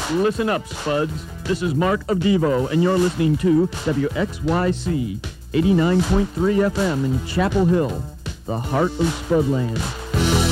Listen up, Spuds. This is Mark of Devo, and you're listening to WXYC 89.3 FM in Chapel Hill, the heart of Spudland.